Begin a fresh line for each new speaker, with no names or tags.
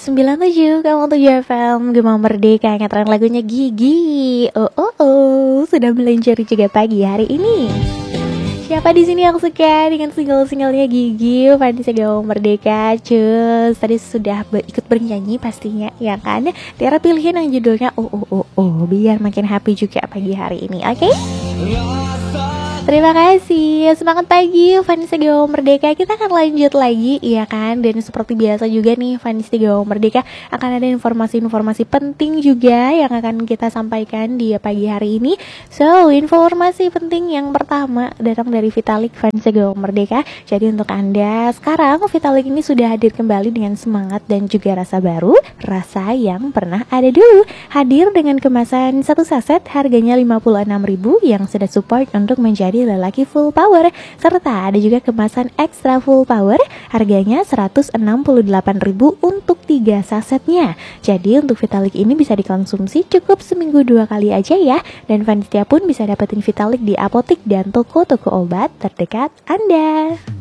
97, kamu 7 FM, Gema Merdeka, ngetren lagunya Gigi. Sudah meluncur juga pagi hari ini. Siapa di sini yang suka dengan single-singlenya Gigi, Vanessa Gema Merdeka? Cus, tadi sudah ikut bernyanyi pastinya, ya kan? Tiara pilihin yang judulnya biar makin happy juga pagi hari ini, oke? Terima kasih, semangat pagi Vanessa Gema Merdeka. Kita akan lanjut lagi, iya kan? Dan seperti biasa juga nih, Vanessa Gema Merdeka akan ada informasi-informasi penting juga yang akan kita sampaikan di pagi hari ini. So, informasi penting yang pertama datang dari Vitalik Vanessa Gema Merdeka. Jadi untuk Anda sekarang, Vitalik ini sudah hadir kembali dengan semangat dan juga rasa baru, rasa yang pernah ada dulu. Hadir dengan kemasan 1 saset harganya 56.000 yang sudah support untuk menjadi lelaki full power, serta ada juga kemasan extra full power harganya 168.000 untuk 3 sasetnya. Jadi untuk Vitalik ini bisa dikonsumsi cukup seminggu 2 kali aja ya, dan Vanessa pun bisa dapetin Vitalik di apotik dan toko-toko obat terdekat Anda.